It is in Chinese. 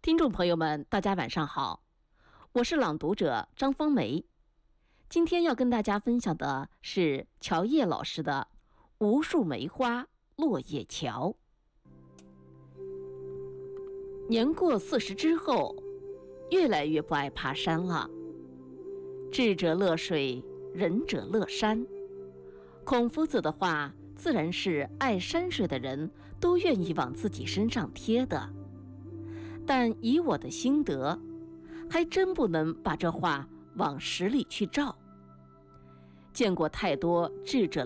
听众朋友们，大家晚上好，我是朗读者张丰梅。今天要跟大家分享的是乔烨老师的《无数梅花落叶桥》。年过40之后，越来越不爱爬山了。智者乐水，仁者乐山。孔夫子的话，自然是爱山水的人都愿意往自己身上贴的。但以我的心得，还真不能把这话往实里去照。见过太多智者